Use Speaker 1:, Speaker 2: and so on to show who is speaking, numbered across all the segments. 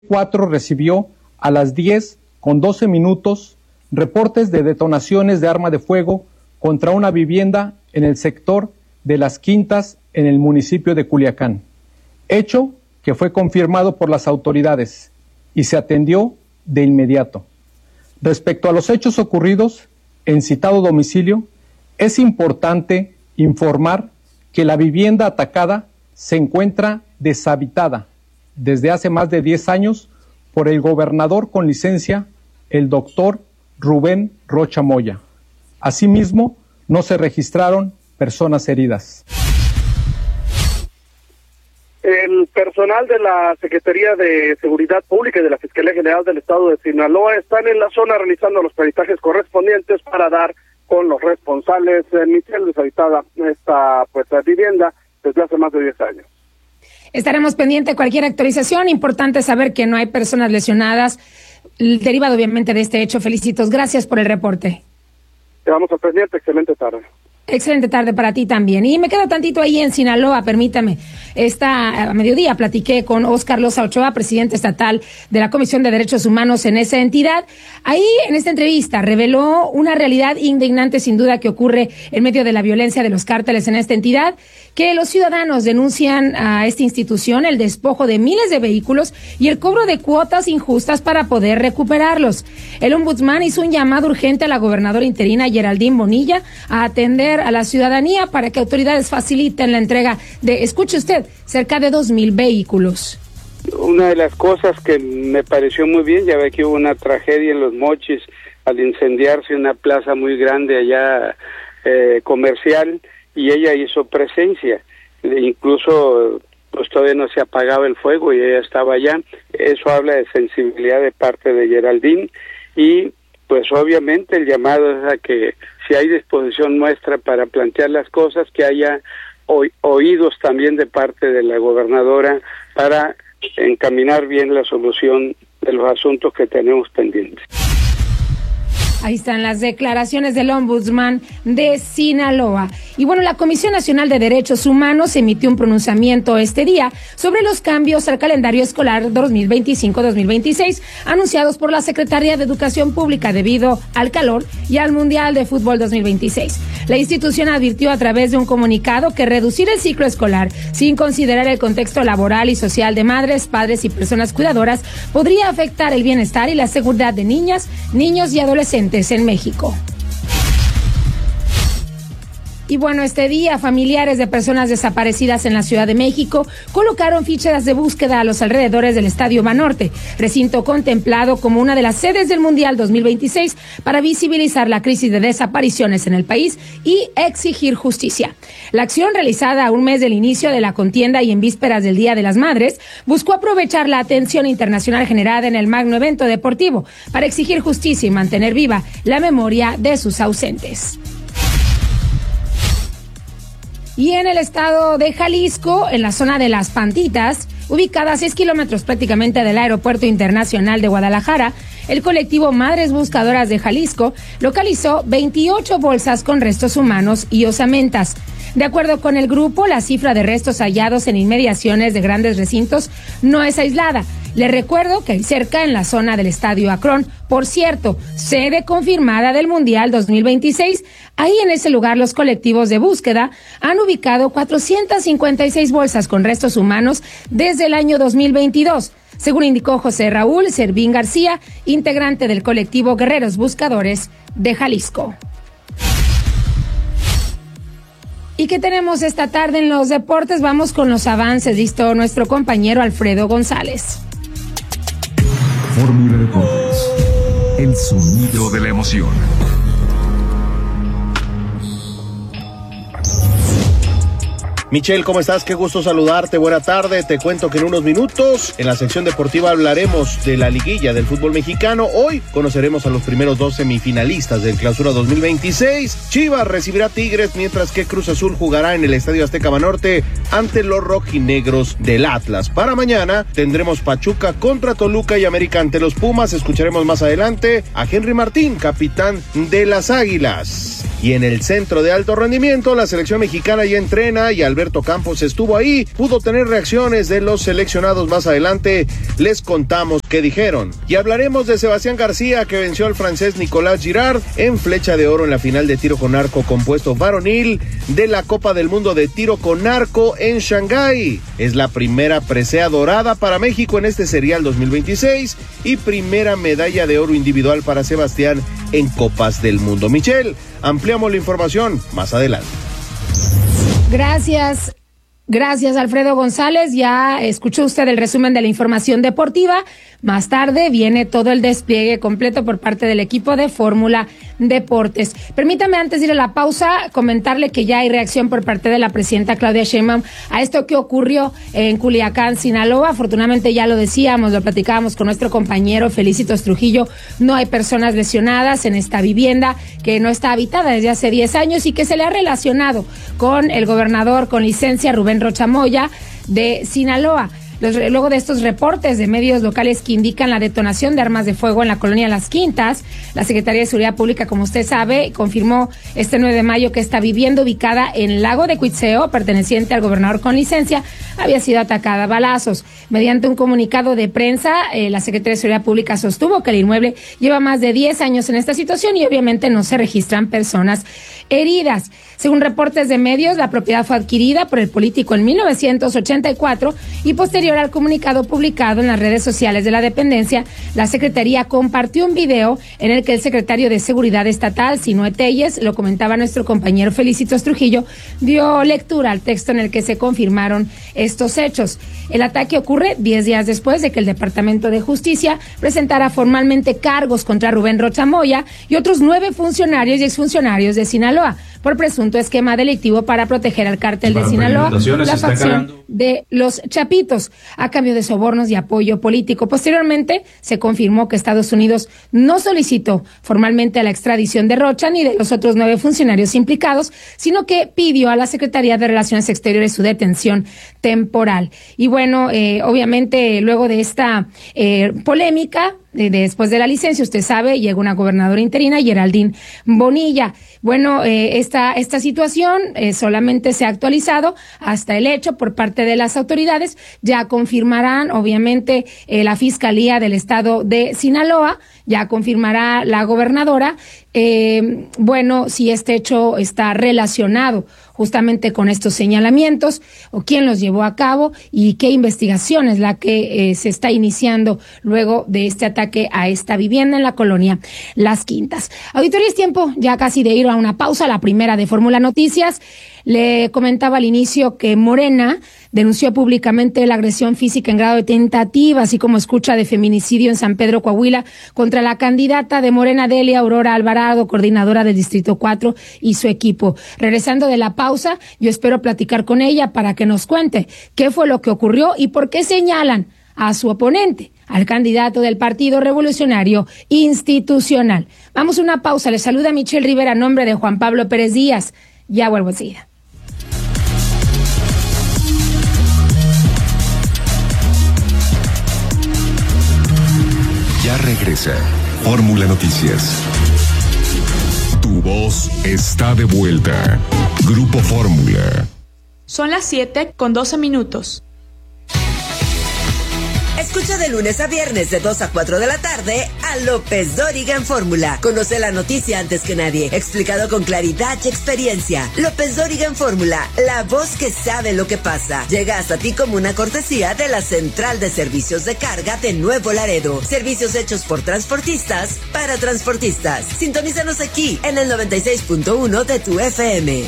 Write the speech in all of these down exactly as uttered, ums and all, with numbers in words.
Speaker 1: cuatro recibió a las diez con doce minutos reportes de detonaciones de arma de fuego contra una vivienda en el sector de Las Quintas en el municipio de Culiacán, hecho que fue confirmado por las autoridades y se atendió de inmediato. Respecto a los hechos ocurridos en citado domicilio, es importante informar que la vivienda atacada se encuentra deshabitada desde hace más de diez años por el gobernador con licencia, el doctor Rubén Rocha Moya. Asimismo, no se registraron personas heridas.
Speaker 2: El personal de la Secretaría de Seguridad Pública y de la Fiscalía General del Estado de Sinaloa están en la zona realizando los peritajes correspondientes para dar con los responsables. Eh, Michelle, deshabitada esta pues vivienda desde hace más de diez años.
Speaker 3: Estaremos pendientes de cualquier actualización. Importante saber que no hay personas lesionadas, derivado obviamente de este hecho. Felicitos, gracias por el reporte.
Speaker 2: Quedamos al pendiente, excelente tarde.
Speaker 3: Excelente tarde para ti también. Y me quedo tantito ahí en Sinaloa, permítame. Esta a mediodía platiqué con Óscar Loza Ochoa, presidente estatal de la Comisión de Derechos Humanos en esa entidad. Ahí, en esta entrevista, reveló una realidad indignante, sin duda, que ocurre en medio de la violencia de los cárteles en esta entidad, que los ciudadanos denuncian a esta institución el despojo de miles de vehículos y el cobro de cuotas injustas para poder recuperarlos. El ombudsman hizo un llamado urgente a la gobernadora interina Geraldine Bonilla a atender a la ciudadanía para que autoridades faciliten la entrega de, escuche usted, cerca de dos mil vehículos.
Speaker 4: Una de las cosas que me pareció muy bien, ya ve que hubo una tragedia en Los Mochis al incendiarse una plaza muy grande allá eh, comercial, y ella hizo presencia, incluso pues todavía no se apagaba el fuego y ella estaba allá. Eso habla de sensibilidad de parte de Geraldine, y pues obviamente el llamado es a que si hay disposición nuestra para plantear las cosas, que haya oídos también de parte de la gobernadora para encaminar bien la solución de los asuntos que tenemos pendientes.
Speaker 3: Ahí están las declaraciones del ombudsman de Sinaloa. Y bueno, la Comisión Nacional de Derechos Humanos emitió un pronunciamiento este día sobre los cambios al calendario escolar dos mil veinticinco dos mil veintiséis anunciados por la Secretaría de Educación Pública debido al calor y al Mundial de Fútbol dos mil veintiséis. La institución advirtió a través de un comunicado que reducir el ciclo escolar sin considerar el contexto laboral y social de madres, padres y personas cuidadoras podría afectar el bienestar y la seguridad de niñas, niños y adolescentes en México. Y bueno, este día, familiares de personas desaparecidas en la Ciudad de México colocaron fichas de búsqueda a los alrededores del Estadio Banorte, recinto contemplado como una de las sedes del Mundial dos mil veintiséis, para visibilizar la crisis de desapariciones en el país y exigir justicia. La acción, realizada a un mes del inicio de la contienda y en vísperas del Día de las Madres, buscó aprovechar la atención internacional generada en el magno evento deportivo para exigir justicia y mantener viva la memoria de sus ausentes. Y en el estado de Jalisco, en la zona de Las Pantitas, ubicada a seis kilómetros prácticamente del Aeropuerto Internacional de Guadalajara, el colectivo Madres Buscadoras de Jalisco localizó veintiocho bolsas con restos humanos y osamentas. De acuerdo con el grupo, la cifra de restos hallados en inmediaciones de grandes recintos no es aislada. Les recuerdo que hay cerca en la zona del Estadio Akron, por cierto, sede confirmada del Mundial dos mil veintiséis. Ahí en ese lugar los colectivos de búsqueda han ubicado cuatrocientas cincuenta y seis bolsas con restos humanos desde el año dos mil veintidós, según indicó José Raúl Servín García, integrante del colectivo Guerreros Buscadores de Jalisco. ¿Y qué tenemos esta tarde en los deportes? Vamos con los avances, listo nuestro compañero Alfredo González.
Speaker 5: Fórmula Deportes, el sonido de la emoción.
Speaker 6: Michelle, ¿cómo estás? Qué gusto saludarte, buena tarde. Te cuento que en unos minutos en la sección deportiva hablaremos de la liguilla del fútbol mexicano. Hoy conoceremos a los primeros dos semifinalistas del Clausura dos mil veintiséis. Chivas recibirá Tigres, mientras que Cruz Azul jugará en el Estadio Azteca Banorte ante los rojinegros del Atlas. Para mañana tendremos Pachuca contra Toluca y América ante los Pumas. Escucharemos más adelante a Henry Martín, capitán de las Águilas. Y en el centro de alto rendimiento, la selección mexicana ya entrena y Alberto Campos estuvo ahí, pudo tener reacciones de los seleccionados. Más adelante les contamos qué dijeron. Y hablaremos de Sebastián García, que venció al francés Nicolas Girard en flecha de oro en la final de tiro con arco compuesto varonil de la Copa del Mundo de Tiro con Arco en Shanghái. Es la primera presea dorada para México en este serial dos mil veintiséis y primera medalla de oro individual para Sebastián en Copas del Mundo. Michelle, ampliamos la información más adelante.
Speaker 3: Gracias. Gracias, Alfredo González. Ya escuchó usted el resumen de la información deportiva. Más tarde viene todo el despliegue completo por parte del equipo de Fórmula Deportes. Permítame, antes de ir a la pausa, comentarle que ya hay reacción por parte de la presidenta Claudia Sheinbaum a esto que ocurrió en Culiacán, Sinaloa. Afortunadamente, ya lo decíamos, lo platicábamos con nuestro compañero Felicitos Trujillo, no hay personas lesionadas en esta vivienda que no está habitada desde hace diez años y que se le ha relacionado con el gobernador con licencia Rubén Rocha Moya de Sinaloa. Los, luego de estos reportes de medios locales que indican la detonación de armas de fuego en la colonia Las Quintas, la Secretaría de Seguridad Pública, como usted sabe, confirmó este nueve de mayo que esta vivienda ubicada en Lago de Cuitzeo, perteneciente al gobernador con licencia, había sido atacada a balazos. Mediante un comunicado de prensa, eh, la Secretaría de Seguridad Pública sostuvo que el inmueble lleva más de diez años en esta situación y obviamente no se registran personas heridas. Según reportes de medios, la propiedad fue adquirida por el político en mil novecientos ochenta y cuatro y posterior al comunicado publicado en las redes sociales de la dependencia, la Secretaría compartió un video en el que el secretario de Seguridad Estatal, Sinue Telles, lo comentaba nuestro compañero Felicitos Trujillo, dio lectura al texto en el que se confirmaron estos hechos. El ataque ocurre diez días después de que el Departamento de Justicia presentara formalmente cargos contra Rubén Rocha Moya y otros nueve funcionarios y exfuncionarios de Sinaloa por presunto esquema delictivo para proteger al cártel de Sinaloa, la facción de los Chapitos, a cambio de sobornos y apoyo político. Posteriormente, se confirmó que Estados Unidos no solicitó formalmente la extradición de Rocha ni de los otros nueve funcionarios implicados, sino que pidió a la Secretaría de Relaciones Exteriores su detención temporal. Y bueno, eh, obviamente, luego de esta eh, polémica, de, de después de la licencia, usted sabe, llega una gobernadora interina, Geraldine Bonilla. Bueno, eh, esta, esta situación eh, solamente se ha actualizado hasta el hecho por parte de las autoridades. Ya confirmarán, obviamente, eh, la Fiscalía del Estado de Sinaloa, ya confirmará la gobernadora, eh, bueno, si este hecho está relacionado justamente con estos señalamientos o quién los llevó a cabo y qué investigación es la que eh, se está iniciando luego de este ataque a esta vivienda en la colonia Las Quintas. Auditoría, es tiempo ya casi de ir a una pausa, la primera de Fórmula Noticias. Le comentaba al inicio que Morena denunció públicamente la agresión física en grado de tentativa, así como escucha de feminicidio en San Pedro, Coahuila, contra la candidata de Morena, Delia Aurora Alvarado, coordinadora del Distrito cuatro, y su equipo. Regresando de la pausa, yo espero platicar con ella para que nos cuente qué fue lo que ocurrió y por qué señalan a su oponente, al candidato del Partido Revolucionario Institucional. Vamos a una pausa. Le saluda Michelle Rivera a nombre de Juan Pablo Pérez Díaz. Ya vuelvo enseguida.
Speaker 5: Ya regresa Fórmula Noticias. Tu voz está de vuelta. Grupo Fórmula.
Speaker 7: Son las siete con doce minutos.
Speaker 8: Escucha de lunes a viernes de dos a cuatro de la tarde a López Dóriga en Fórmula. Conoce la noticia antes que nadie, explicado con claridad y experiencia. López Dóriga en Fórmula, la voz que sabe lo que pasa. Llega hasta ti como una cortesía de la Central de Servicios de Carga de Nuevo Laredo. Servicios hechos por transportistas para transportistas. Sintonízanos aquí en el noventa y seis punto uno de tu F M.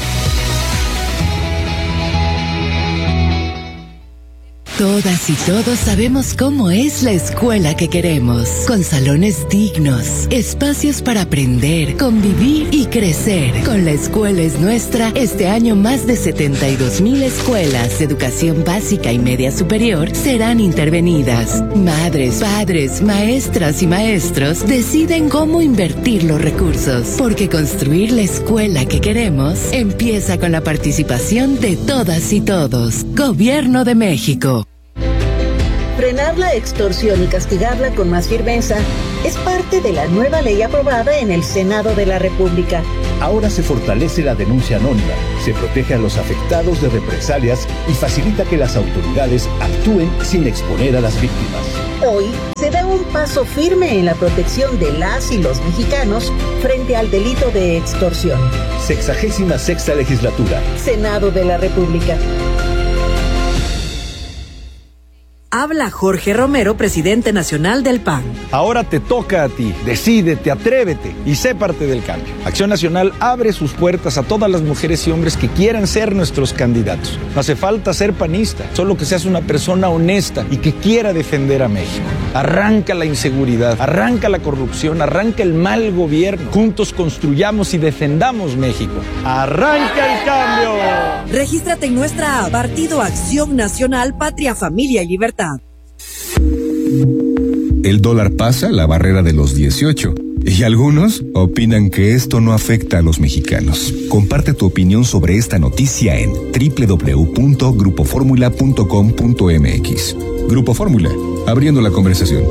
Speaker 9: Todas y todos sabemos cómo es la escuela que queremos, con salones dignos, espacios para aprender, convivir y crecer. Con La Escuela es Nuestra, este año más de setenta y dos mil escuelas de educación básica y media superior serán intervenidas. Madres, padres, maestras y maestros deciden cómo invertir los recursos, porque construir la escuela que queremos empieza con la participación de todas y todos. Gobierno de México.
Speaker 10: frenar la extorsión y castigarla con más firmeza es parte de la nueva ley aprobada en el Senado de la República.
Speaker 11: Ahora se fortalece la denuncia anónima, se protege a los afectados de represalias y facilita que las autoridades actúen sin exponer a las víctimas.
Speaker 10: Hoy se da un paso firme en la protección de las y los mexicanos frente al delito de extorsión.
Speaker 11: Sexagésima sexta legislatura.
Speaker 10: Senado de la República.
Speaker 12: Habla Jorge Romero, presidente nacional del P A N.
Speaker 13: Ahora te toca a ti. Decídete, atrévete y sé parte del cambio. Acción Nacional abre sus puertas a todas las mujeres y hombres que quieran ser nuestros candidatos. No hace falta ser panista, solo que seas una persona honesta y que quiera defender a México. Arranca la inseguridad, arranca la corrupción, arranca el mal gobierno. Juntos construyamos y defendamos México. ¡Arranca el cambio!
Speaker 12: Regístrate en nuestra app, Partido Acción Nacional, Patria, Familia y Libertad.
Speaker 14: El dólar pasa la barrera de los dieciocho y algunos opinan que esto no afecta a los mexicanos. Comparte tu opinión sobre esta noticia en doble u doble u doble u punto grupo fórmula punto com punto m x. Grupo Fórmula, abriendo la conversación.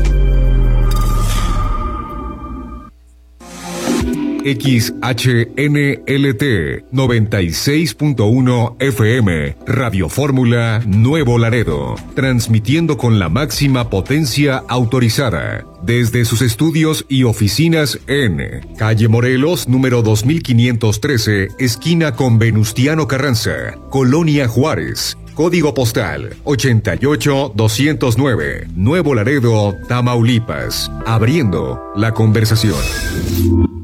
Speaker 5: X H N L T noventa y seis punto uno F M, Radio Fórmula Nuevo Laredo, transmitiendo con la máxima potencia autorizada desde sus estudios y oficinas en Calle Morelos, número dos mil quinientos trece, esquina con Venustiano Carranza, Colonia Juárez. Código postal ochenta y ocho doscientos nueve, Nuevo Laredo, Tamaulipas, abriendo la conversación.